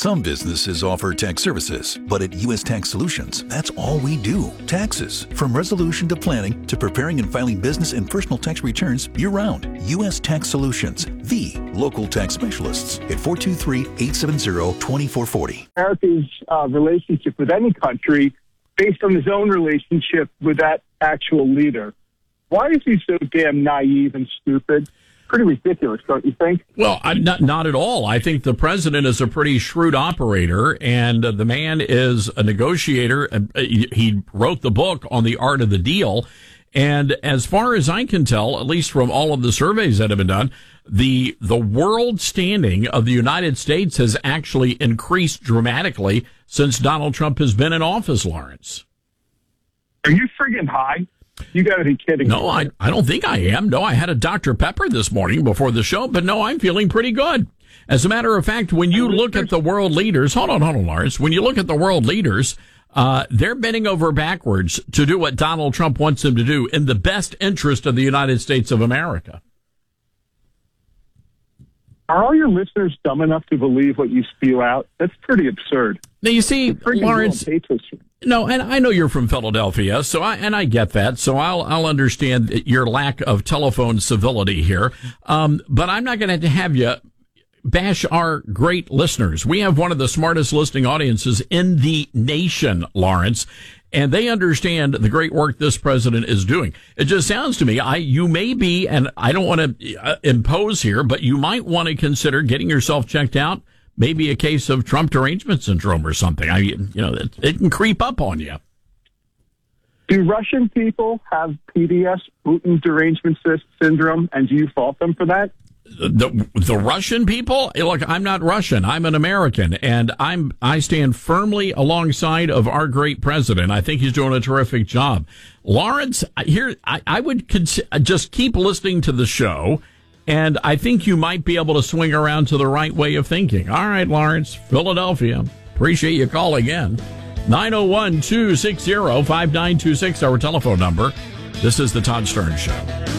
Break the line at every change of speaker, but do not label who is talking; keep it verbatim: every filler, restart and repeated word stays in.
Some businesses offer tax services, but at U S Tax Solutions, that's all we do. Taxes. From resolution to planning to preparing and filing business and personal tax returns year-round. U S Tax Solutions, the local tax specialists at four two three, eight seven zero, two four four zero.
America's uh, relationship with any country based on his own relationship with that actual leader. Why is he so damn naive and stupid? Pretty ridiculous, don't you think?
Well, I, not not at all. I think the president is a pretty shrewd operator, and uh, the man is a negotiator. Uh, he, he wrote the book on the art of the deal. And as far as I can tell, at least from all of the surveys that have been done, the the world standing of the United States has actually increased dramatically since Donald Trump has been in office, Lawrence.
Are you friggin' high? You got to be kidding
No,
me.
I, I don't think I am. No, I had a Doctor Pepper this morning before the show, but no, I'm feeling pretty good. As a matter of fact, when you look at the world leaders, hold on, hold on, Lawrence, when you look at the world leaders, uh, they're bending over backwards to do what Donald Trump wants them to do in the best interest of the United States of America.
Are all your listeners dumb enough to believe what you spew out? That's pretty absurd.
Now, you see, Lawrence, no, and I know you're from Philadelphia, so I, and I get that, so I'll, I'll understand your lack of telephone civility here. Um, but I'm not going to have you bash our great listeners. We have one of the smartest listening audiences in the nation, Lawrence, and they understand the great work this president is doing. It just sounds to me, I, you may be, and I don't want to uh, impose here, but you might want to consider getting yourself checked out. Maybe a case of Trump derangement syndrome or something. I, you know, it, it can creep up on you.
Do Russian people have P D S, Putin derangement syndrome, and do you fault them for that?
The the Russian people? Look, I'm not Russian. I'm an American, and I'm I stand firmly alongside of our great president. I think he's doing a terrific job. Lawrence, here I, I would cons- just keep listening to the show. And I think you might be able to swing around to the right way of thinking. All right, Lawrence, Philadelphia. Appreciate you calling in. nine oh one, two six zero, five nine two six, our telephone number. This is the Todd Stern Show.